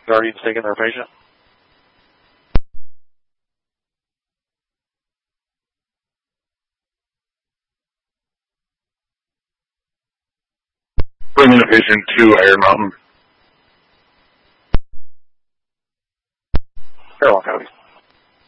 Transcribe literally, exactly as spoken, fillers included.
Guardian's taking their patient. Bringing a patient to Iron Mountain. Fairlawn County.